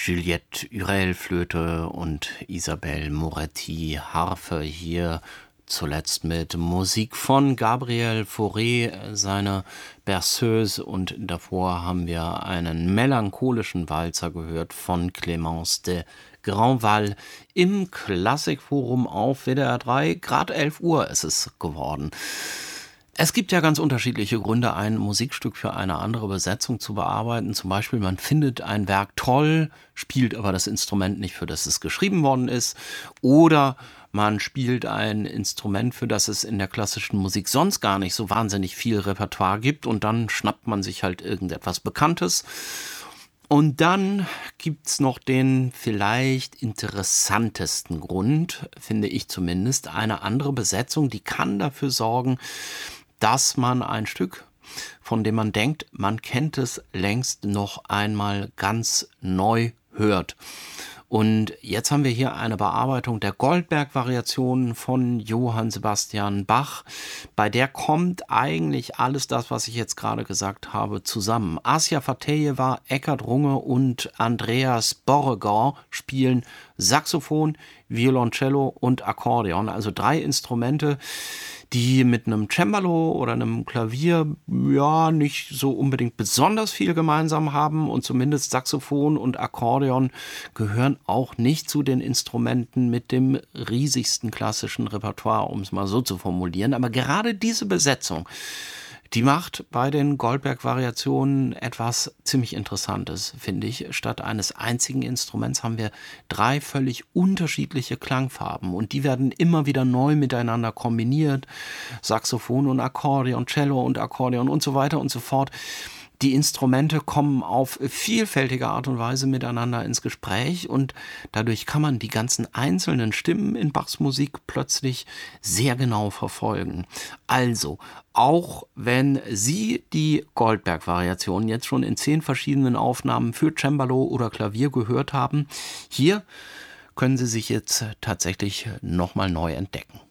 Juliette Hurel Flöte und Isabelle Moretti Harfe, hier zuletzt mit Musik von Gabriel Fauré, seine Berceuse, und davor haben wir einen melancholischen Walzer gehört von Clémence de Grandval im Klassikforum auf WDR 3. Gerade 11 Uhr ist es geworden. Es gibt ja ganz unterschiedliche Gründe, ein Musikstück für eine andere Besetzung zu bearbeiten. Zum Beispiel, man findet ein Werk toll, spielt aber das Instrument nicht, für das es geschrieben worden ist. Oder man spielt ein Instrument, für das es in der klassischen Musik sonst gar nicht so wahnsinnig viel Repertoire gibt. Und dann schnappt man sich halt irgendetwas Bekanntes. Und dann gibt's noch den vielleicht interessantesten Grund, finde ich zumindest. Eine andere Besetzung, die kann dafür sorgen, dass man ein Stück, von dem man denkt, man kennt es, längst noch einmal ganz neu hört. Und jetzt haben wir hier eine Bearbeitung der Goldberg-Variationen von Johann Sebastian Bach. Bei der kommt eigentlich alles das, was ich jetzt gerade gesagt habe, zusammen. Asia Fatejeva, Eckhard Runge und Andreas Borregaard spielen Saxophon, Violoncello und Akkordeon. Also 3 Instrumente, die mit einem Cembalo oder einem Klavier ja nicht so unbedingt besonders viel gemeinsam haben, und zumindest Saxophon und Akkordeon gehören auch nicht zu den Instrumenten mit dem riesigsten klassischen Repertoire, um es mal so zu formulieren. Aber gerade diese Besetzung, die macht bei den Goldberg-Variationen etwas ziemlich Interessantes, finde ich. Statt eines einzigen Instruments haben wir 3 völlig unterschiedliche Klangfarben, und die werden immer wieder neu miteinander kombiniert. Saxophon und Akkordeon, Cello und Akkordeon und so weiter und so fort. Die Instrumente kommen auf vielfältige Art und Weise miteinander ins Gespräch, und dadurch kann man die ganzen einzelnen Stimmen in Bachs Musik plötzlich sehr genau verfolgen. Also, auch wenn Sie die Goldberg-Variationen jetzt schon in 10 verschiedenen Aufnahmen für Cembalo oder Klavier gehört haben, hier können Sie sich jetzt tatsächlich nochmal neu entdecken.